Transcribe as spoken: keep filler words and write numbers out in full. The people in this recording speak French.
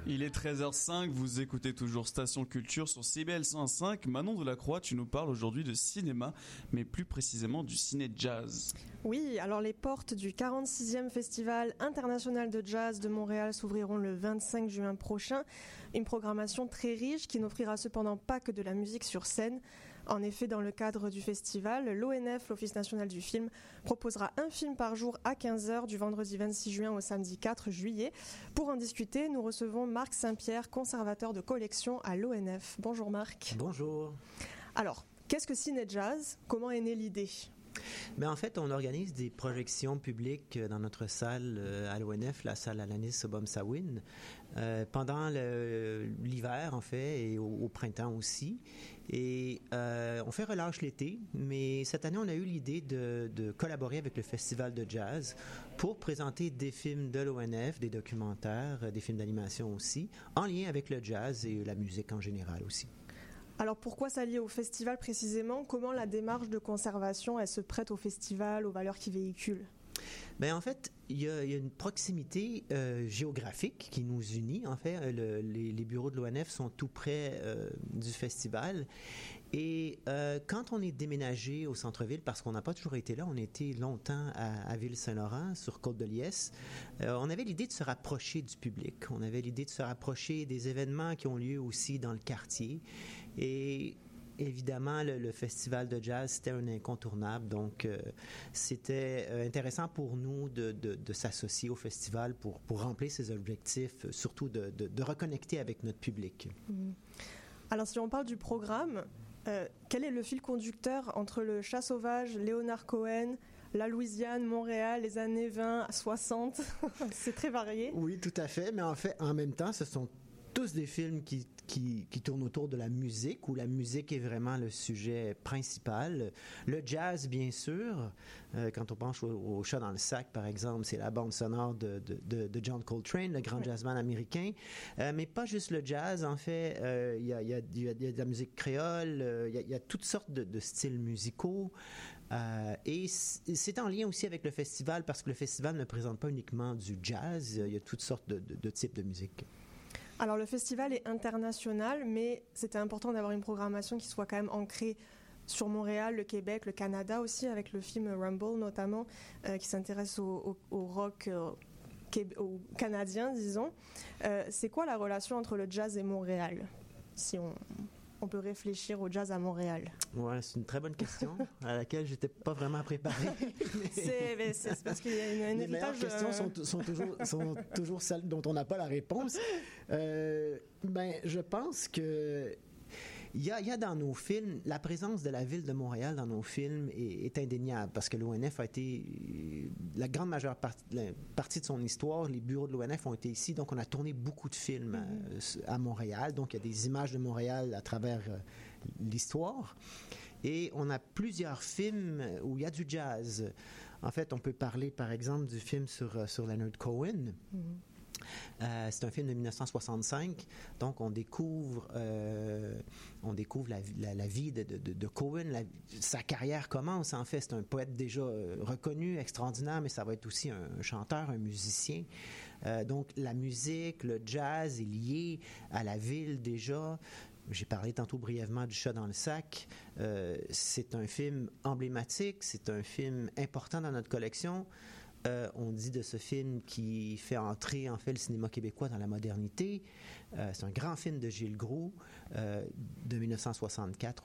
Il est treize heures cinq, vous écoutez toujours Station Culture sur C B L cent cinq. Manon Delacroix, tu nous parles aujourd'hui de cinéma, mais plus précisément du ciné-jazz. Oui, alors les portes du quarante-sixième Festival international de jazz de Montréal s'ouvriront le vingt-cinq juin prochain. Une programmation très riche qui n'offrira cependant pas que de la musique sur scène. En effet, dans le cadre du festival, l'O N F, l'Office national du film, proposera un film par jour à quinze heures du vendredi vingt-six juin au samedi quatre juillet. Pour en discuter, nous recevons Marc Saint-Pierre, conservateur de collection à l'O N F. Bonjour Marc. Bonjour. Alors, qu'est-ce que Ciné-Jazz ? Comment est née l'idée ? Ben, en fait, on organise des projections publiques dans notre salle à l'O N F, la salle Alanis Obomsawin, euh, pendant le, l'hiver, en fait, et au, au printemps aussi. Et euh, on fait relâche l'été, mais cette année, on a eu l'idée de, de collaborer avec le Festival de jazz pour présenter des films de l'O N F, des documentaires, des films d'animation aussi, en lien avec le jazz et la musique en général aussi. Alors pourquoi s'allier au festival précisément ? Comment la démarche de conservation, elle se prête au festival, aux valeurs qu'il véhicule ? Ben en fait, il y a, il y a une proximité euh, géographique qui nous unit. En fait, le, les, les bureaux de l'O N F sont tout près euh, du festival. Et euh, quand on est déménagé au centre-ville, parce qu'on n'a pas toujours été là, on était longtemps à, à Ville-Saint-Laurent, sur Côte-de-Liesse, euh, on avait l'idée de se rapprocher du public. On avait l'idée de se rapprocher des événements qui ont lieu aussi dans le quartier. Et évidemment, le, le festival de jazz, c'était un incontournable. Donc, euh, c'était euh, intéressant pour nous de, de, de s'associer au festival pour, pour remplir ces objectifs, surtout de, de, de reconnecter avec notre public. Mmh. Alors, si on parle du programme, euh, quel est le fil conducteur entre le Chat sauvage, Léonard Cohen, la Louisiane, Montréal, les années vingt à soixante? C'est très varié. Oui, tout à fait. Mais en fait, en même temps, ce sont tous des films qui, qui, qui tournent autour de la musique, où la musique est vraiment le sujet principal. Le jazz, bien sûr. Euh, quand on pense au, au Chat dans le sac, par exemple, c'est la bande sonore de, de, de, de John Coltrane, le grand jazzman américain. Euh, mais pas juste le jazz, en fait. Il euh, y, a, y, a, y a de la musique créole, il euh, y, y a toutes sortes de, de styles musicaux. Euh, et c'est en lien aussi avec le festival, parce que le festival ne présente pas uniquement du jazz, il y a toutes sortes de, de, de types de musique. Alors le festival est international, mais c'était important d'avoir une programmation qui soit quand même ancrée sur Montréal, le Québec, le Canada aussi, avec le film Rumble notamment, euh, qui s'intéresse au, au, au rock euh, au canadien, disons. Euh, c'est quoi la relation entre le jazz et Montréal, si on... on peut réfléchir au jazz à Montréal? Ouais, c'est une très bonne question à laquelle j'étais pas vraiment préparé. c'est, mais c'est, c'est parce qu'il y a une, une Les meilleures héritage, questions euh... sont, sont, toujours, sont toujours celles dont on n'a pas la réponse. Euh, ben, je pense que Il y, a, il y a dans nos films, la présence de la ville de Montréal dans nos films est, est indéniable, parce que l'O N F a été, la grande majeure part, la partie de son histoire, les bureaux de l'O N F ont été ici, donc on a tourné beaucoup de films mm-hmm. à, à Montréal, donc il y a des images de Montréal à travers euh, l'histoire. Et on a plusieurs films où il y a du jazz. En fait, on peut parler, par exemple, du film sur, sur Leonard Cohen. Mm-hmm. Euh, c'est un film de dix-neuf cent soixante-cinq, donc on découvre, euh, on découvre la, la, la vie de, de, de Cohen. La, sa carrière commence, en fait. C'est un poète déjà euh, reconnu, extraordinaire, mais ça va être aussi un, un chanteur, un musicien. Euh, donc la musique, le jazz est lié à la ville déjà. J'ai parlé tantôt brièvement du Chat dans le sac. Euh, c'est un film emblématique, c'est un film important dans notre collection. Euh, on dit de ce film qui fait entrer en fait le cinéma québécois dans la modernité. Euh, c'est un grand film de Gilles Groult euh, de dix-neuf cent soixante-quatre